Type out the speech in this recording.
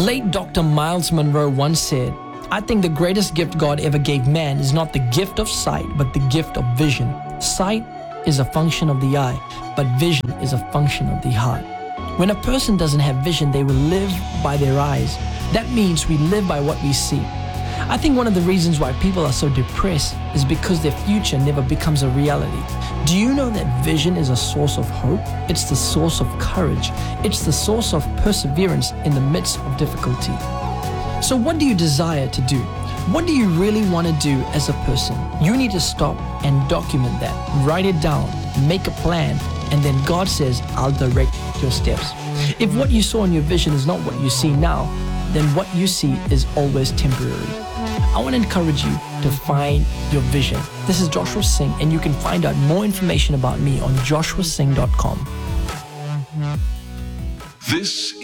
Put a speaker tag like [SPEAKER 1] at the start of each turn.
[SPEAKER 1] Late Dr. Miles Monroe once said, "I think the greatest gift God ever gave man is not the gift of sight, but the gift of vision. Sight is a function of the eye, but vision is a function of the heart." When a person doesn't have vision, they will live by their eyes. That means we live by what we see. I think one of the reasons why people are so depressed is because their future never becomes a reality. Do you know that vision is a source of hope? It's the source of courage. It's the source of perseverance in the midst of difficulty. So what do you desire to do? What do you really want to do as a person? You need to stop and document that. Write it down, make a plan, and then God says, "I'll direct your steps." If what you saw in your vision is not what you see now, then what you see is always temporary. I want to encourage you to find your vision. This is Joshua Singh, and you can find out more information about me on joshuasingh.com.
[SPEAKER 2] This